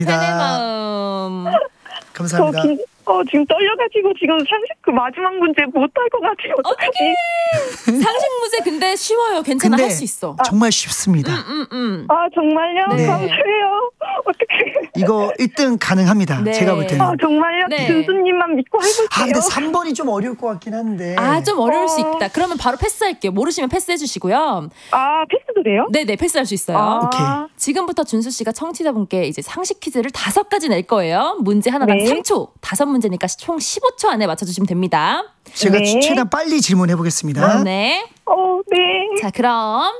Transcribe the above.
팬의 마음. 감사합니다. 지금 떨려가지고 지금 상식 마지막 문제 못할 것 같아요. 어떡해. 상식 문제 근데 쉬워요. 괜찮아. 근데 할 수 있어. 정말 쉽습니다. 정말요? 네. 감사해요. 어떡해. 이거 1등 가능합니다. 네. 제가 볼 때는. 정말요? 네. 준수님만 믿고 해볼게요. 근데 3번이 좀 어려울 것 같긴 한데. 좀 어려울 수 있다. 그러면 바로 패스할게요. 모르시면 패스해 주시고요. 패스도 돼요? 네네, 패스할 수 있어요. 오케이. 지금부터 준수 씨가 청취자분께 이제 상식 퀴즈를 5가지 낼 거예요. 문제 하나당 네. 3초. 5문제니까 총 15초 안에 맞춰주시면 됩니다. 제가 네. 최대한 빨리 질문해 보겠습니다. 네. 네. 자, 그럼